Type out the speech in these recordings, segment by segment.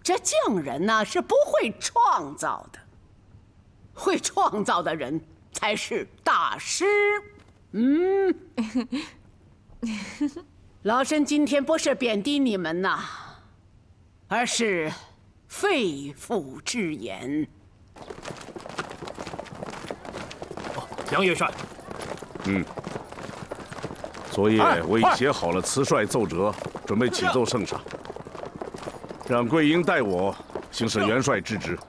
这匠人呢是不会创造的，会创造的人才是大师。老身今天不是贬低你们呐，而是肺腑之言。 杨元帅， 昨夜我已写好了词帅奏折，准备启奏圣上，让桂英代我行使元帅之职。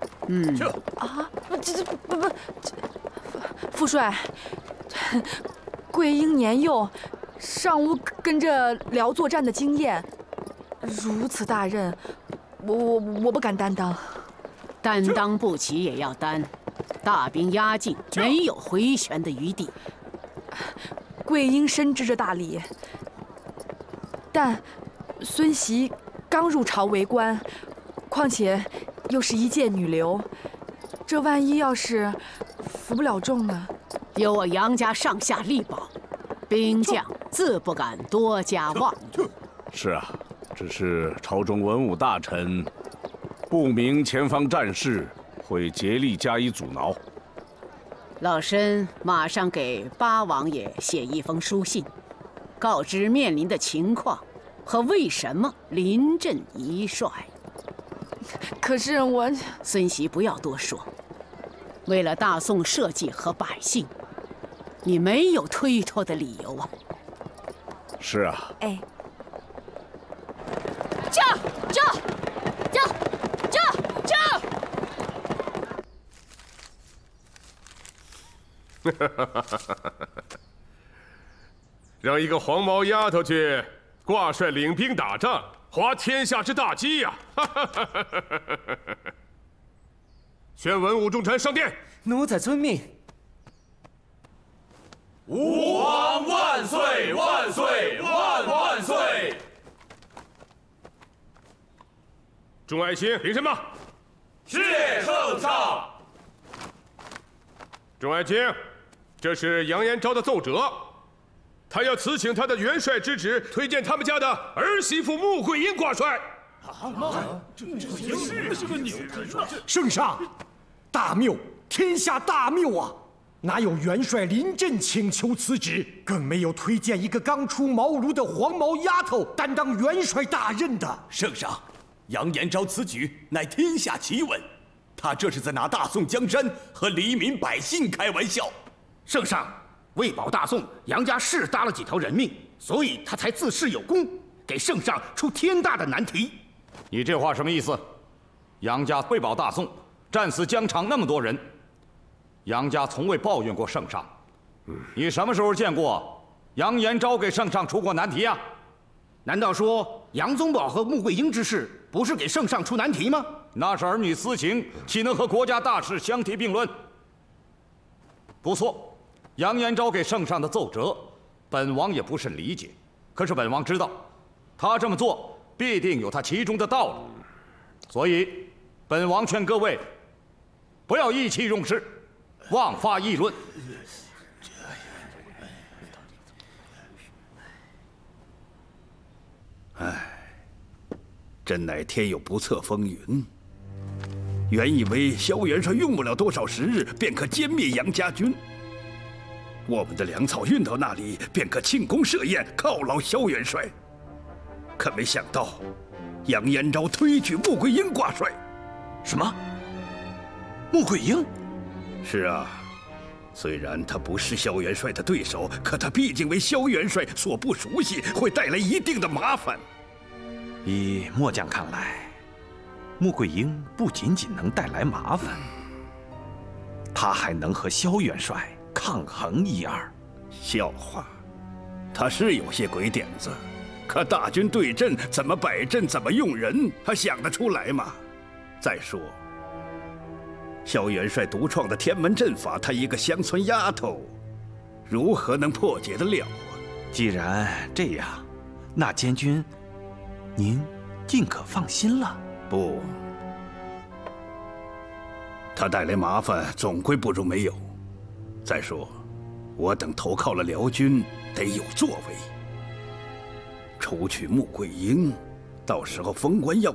副帅，桂英年幼，尚无跟着辽作战的经验，如此大任，我不敢担当。 担当不起也要担，大兵压境，没有回旋的余地。 桂英深知这大理，但孙媳刚入朝为官，况且又是一介女流，这万一要是服不了众呢？ 有我杨家上下力保，兵将自不敢多加妄议。 是啊，只是朝中文武大臣不明前方战事，会竭力加以阻挠。 老身马上给八王爷写一封书信，告知面临的情况和为什么临阵一帅。 可是我…… 孙媳不要多说，为了大宋社稷和百姓，你没有推脱的理由啊。 是啊。 哎， 驾！ 让一个黄毛丫头去挂帅领兵打仗，滑天下之大稽呀！宣文武重臣上殿。 奴才遵命。 吾皇万岁万岁万岁！ 众爱卿，领什么？ 谢圣上。 众爱卿，这是杨延昭的奏折，他要辞请他的元帅之职，推荐他们家的儿媳妇穆桂英挂帅。 这个女人啊！ 圣上，大谬，天下大谬啊！哪有元帅临阵请求辞职，更没有推荐一个刚出茅庐的黄毛丫头担当元帅大任的。 圣上，杨延昭此举乃天下奇闻，他这是在拿大宋江山和黎民百姓开玩笑。 圣上，为保大宋，杨家是搭了几条人命，所以他才自恃有功，给圣上出天大的难题。 你这话什么意思？杨家为保大宋，战死疆场那么多人，杨家从未抱怨过圣上。你什么时候见过杨延昭给圣上出过难题啊？ 难道说杨宗保和穆桂英之事不是给圣上出难题吗？ 那是儿女私情，岂能和国家大事相提并论？不错，杨延昭给圣上的奏折，本王也不甚理解。可是本王知道，他这么做必定有他其中的道理，所以本王劝各位不要意气用事，妄发议论。 真乃天有不测风云。原以为萧元帅用不了多少时日，便可歼灭杨家军。我们的粮草运到那里，便可庆功设宴，犒劳萧元帅。可没想到，杨延昭推举穆桂英挂帅。 什么？穆桂英？ 是啊，虽然他不是萧元帅的对手，可他毕竟为萧元帅所不熟悉，会带来一定的麻烦。 以末将看来，穆桂英不仅仅能带来麻烦，他还能和萧元帅抗衡一二。 笑话，他是有些鬼点子，可大军对阵怎么摆阵，怎么用人，他想得出来吗？再说，萧元帅独创的天门阵法，他一个乡村丫头，如何能破解得了啊？ 既然这样，那监军，您尽可放心了。 不，他带来麻烦，总归不如没有。再说，我等投靠了辽军，得有作为。除去穆桂英，到时候封官要